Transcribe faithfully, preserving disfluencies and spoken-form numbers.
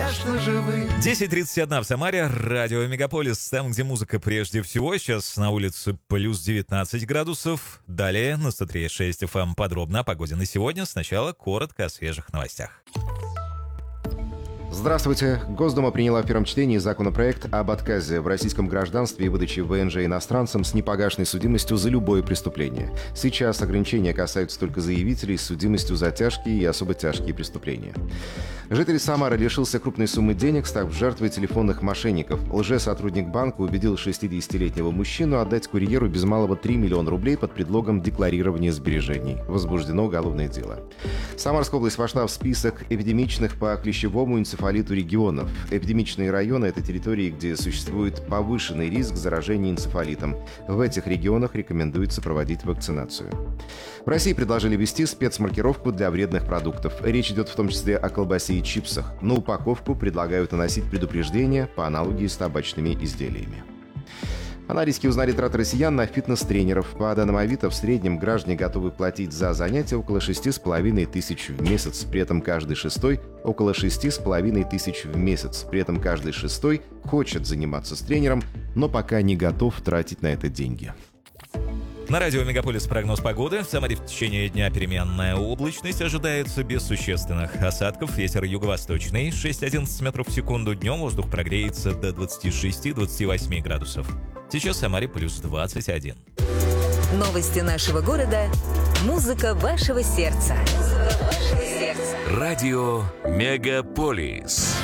конечно же, вы. десять тридцать один в Самаре, радио Мегаполис, там, где музыка прежде всего. Сейчас на улице плюс девятнадцать градусов. Далее на сто три и шесть эф эм подробно о погоде на сегодня. Сначала коротко о свежих новостях. Здравствуйте. Госдума приняла в первом чтении законопроект об отказе в российском гражданстве и выдаче вэ эн жэ иностранцам с непогашенной судимостью за любое преступление. Сейчас ограничения касаются только заявителей с судимостью за тяжкие и особо тяжкие преступления. Житель Самары лишился крупной суммы денег, став жертвой телефонных мошенников. Лже-сотрудник банка убедил шестидесятилетнего мужчину отдать курьеру без малого три миллиона рублей под предлогом декларирования сбережений. Возбуждено уголовное дело. Самарская область вошла в список эпидемичных по клещевому энцефалиту регионов. Эпидемичные районы – это территории, где существует повышенный риск заражения энцефалитом. В этих регионах рекомендуется проводить вакцинацию. В России предложили ввести спецмаркировку для вредных продуктов. Речь идет в том числе о колбасе и чипсах. На упаковку предлагают наносить предупреждения по аналогии с табачными изделиями. Аналитики узнали траты россиян на фитнес-тренеров. По данным Авито, в среднем граждане готовы платить за занятия около шести с половиной тысяч в месяц. При этом каждый шестой – около шести с половиной тысяч в месяц. При этом каждый шестой хочет заниматься с тренером, но пока не готов тратить на это деньги. На радио Мегаполис прогноз погоды. В Самаре в течение дня переменная облачность ожидается без существенных осадков. Ветер юго-восточный шесть-одиннадцать метров в секунду. Днем воздух прогреется до двадцати шести - двадцати восьми градусов. Сейчас в Самаре плюс двадцать один. Новости нашего города. Музыка вашего сердца. Музыка вашего сердца. Радио Мегаполис.